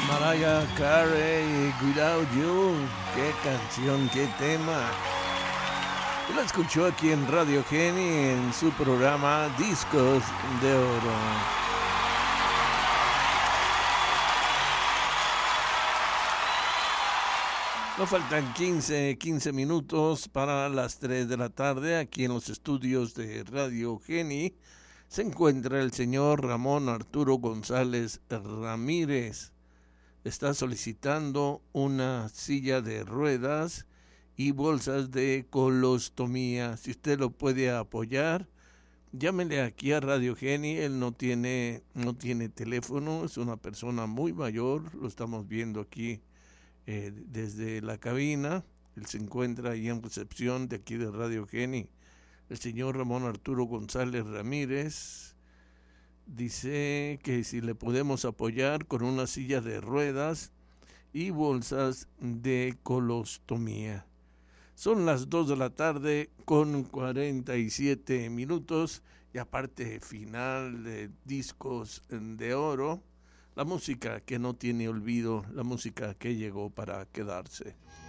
Mariah Carey, Without You. Qué canción, qué tema. Y lo escuchó aquí en Radio Geni en su programa Discos de Oro. Nos faltan 15 minutos para las 3 de la tarde. Aquí en los estudios de Radio Geni se encuentra el señor Ramón Arturo González Ramírez. Está solicitando una silla de ruedas y bolsas de colostomía. Si usted lo puede apoyar, llámele aquí a Radio Geni. Él no tiene teléfono, es una persona muy mayor. Lo estamos viendo aquí desde la cabina. Él se encuentra ahí en recepción de aquí de Radio Geni. El señor Ramón Arturo González Ramírez dice que si le podemos apoyar con una silla de ruedas y bolsas de colostomía. Son las 2 de la tarde con 47 minutos y aparte final de Discos de Oro, la música que no tiene olvido, la música que llegó para quedarse.